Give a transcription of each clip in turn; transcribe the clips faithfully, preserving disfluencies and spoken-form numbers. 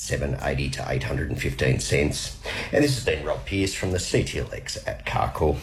seven eighty to eight hundred fifteen cents. And this has been Rob Pearce from the C T L X at Carcool.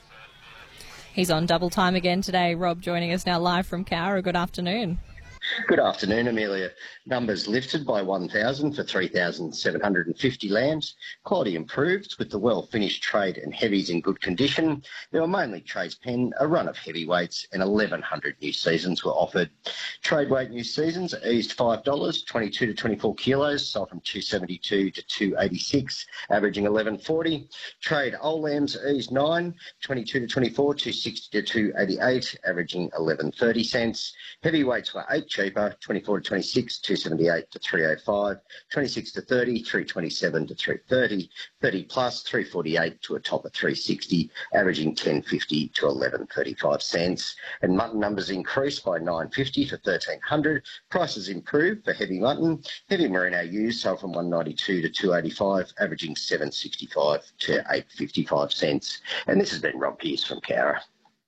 He's on double time again today. Rob joining us now live from Cowra. Good afternoon. Good afternoon, Amelia. Numbers lifted by one thousand for three thousand seven hundred fifty lambs. Quality improved with the well-finished trade and heavies in good condition. There were mainly trades penned, a run of heavyweights, and eleven hundred new seasons were offered. Trade weight new seasons eased five dollars, twenty-two to twenty-four kilos, sold from two seventy-two to two eighty-six, averaging eleven forty. Trade old lambs eased nine, twenty-two to twenty-four, two sixty to two eighty-eight, averaging eleven thirty cents. Heavyweights were eight cheaper, twenty-four to twenty-six, two seventy-eight to three oh five, twenty-six to thirty, three twenty-seven to three thirty, thirty plus, three forty-eight to a top of three sixty, averaging ten fifty to eleven thirty-five cents. And mutton numbers increased by nine fifty to thirteen hundred. Prices improved for heavy mutton. Heavy merino ewes sold from one ninety-two to two eighty-five, averaging seven sixty-five to eight fifty-five cents. And this has been Rob Pearce from Cowra.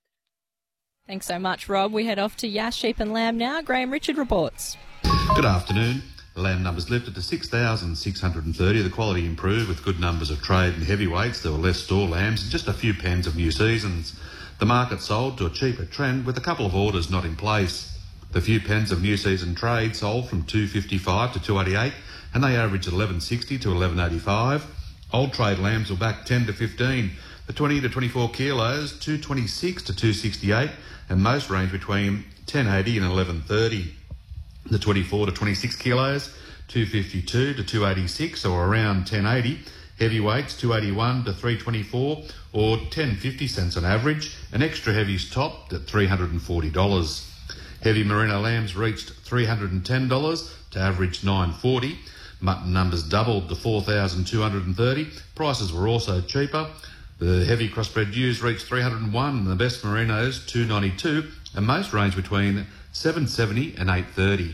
Thanks so much, Rob. We head off to Yass Sheep and Lamb now. Graham Richard reports. Good afternoon. Lamb numbers lifted to six thousand six hundred thirty. The quality improved with good numbers of trade and heavyweights. There were less store lambs and just a few pens of new seasons. The market sold to a cheaper trend with a couple of orders not in place. The few pens of new season trade sold from two fifty-five to two eighty-eight and they averaged eleven sixty to eleven eighty-five. Old trade lambs were back ten to fifteen. The twenty to twenty-four kilos, two twenty-six to two sixty-eight, and most range between ten eighty and eleven thirty. The twenty-four to twenty-six kilos, two fifty-two to two eighty-six, or around ten eighty. Heavyweights, two eighty-one to three twenty-four, or ten fifty cents on average, and extra heavies topped at three hundred forty dollars. Heavy merino lambs reached three hundred ten dollars to average nine forty. Mutton numbers doubled to four thousand two hundred thirty. Prices were also cheaper. The heavy crossbred ewes reached three hundred one and the best merinos two ninety-two, and most range between seven seventy and eight thirty.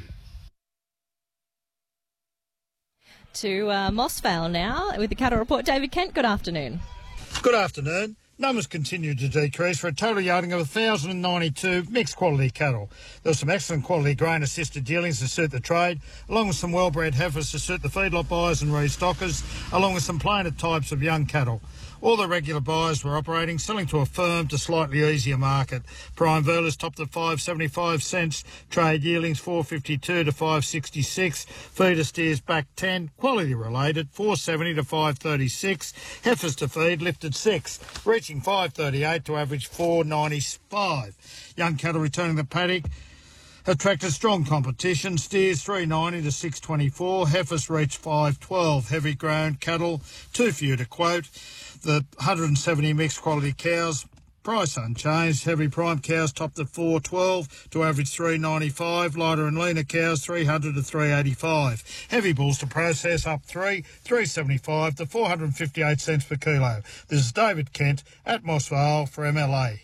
To uh, Mossvale now with the cattle report. David Kent, good afternoon. Good afternoon. Numbers continued to decrease for a total yarding of one thousand ninety-two mixed quality cattle. There were some excellent quality grain assisted dealings to suit the trade, along with some well-bred heifers to suit the feedlot buyers and restockers, along with some plainer types of young cattle. All the regular buyers were operating, selling to a firm to slightly easier market. Prime Verlers topped at five seventy-five cents, trade yearlings four fifty-two to five sixty-six, feeder steers back ten, quality related four seventy to five thirty-six, heifers to feed lifted six, reaching five thirty-eight to average four ninety-five. Young cattle returning the paddock attracted strong competition. Steers three ninety to six twenty-four, heifers reached five twelve, heavy grown cattle too few to quote. The one hundred seventy mixed quality cows, price unchanged. Heavy prime cows topped at four twelve to average three ninety-five. Lighter and leaner cows three hundred to three eighty-five. Heavy bulls to process up three, three seventy-five to four hundred fifty-eight cents per kilo. This is David Kent at Mossvale for M L A.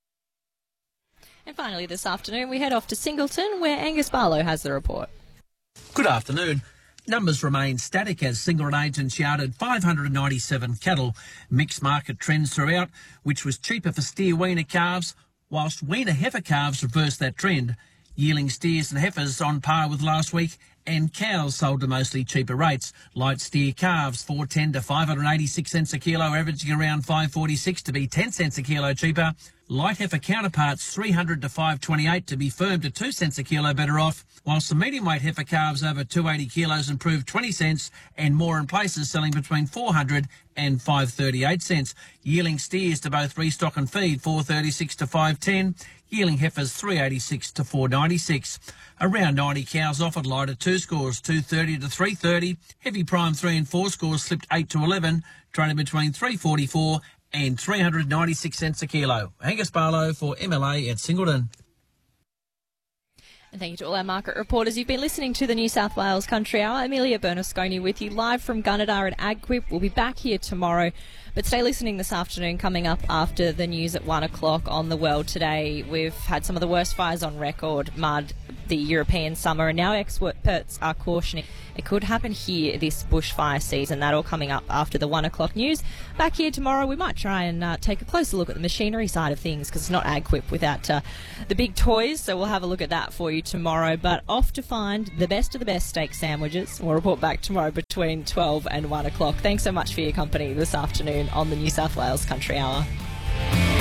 And finally this afternoon we head off to Singleton where Angus Barlow has the report. Good afternoon. Numbers remain static as Singleton agents yarded five hundred ninety-seven cattle. Mixed market trends throughout, which was cheaper for steer weaner calves, whilst weaner heifer calves reversed that trend. Yearling steers and heifers on par with last week, and cows sold to mostly cheaper rates. Light steer calves four ten to five hundred eighty-six cents a kilo, averaging around five forty-six to be ten cents a kilo cheaper. Light heifer counterparts three hundred to five twenty-eight to be firm to two cents a kilo better off, whilst the medium weight heifer calves over two eighty kilos improved twenty cents and more in places selling between four hundred and five thirty-eight cents. Yearling steers to both restock and feed four thirty-six to five ten. Yearling heifers three eighty-six to four ninety-six. Around ninety cows offered lighter two scores, two thirty to three thirty. Heavy prime three and four scores slipped eight to eleven, trading between three forty-four and three hundred ninety-six cents a kilo. Angus Barlow for M L A at Singleton. And thank you to all our market reporters. You've been listening to the New South Wales Country Hour. Amelia Bernasconi with you live from Gunnedah and Agquip. We'll be back here tomorrow, but stay listening this afternoon. Coming up after the news at one o'clock on The World Today, we've had some of the worst fires on record, mud, the European summer, and now experts are cautioning It could happen here this bushfire season. That all coming up after the one o'clock news. Back here tomorrow, we might try and uh, take a closer look at the machinery side of things, because it's not AgQuip without uh, the big toys, so we'll have a look at that for you tomorrow. But off to find the best of the best steak sandwiches. We'll report back tomorrow between twelve and one o'clock. Thanks so much for your company this afternoon on the New South Wales Country Hour.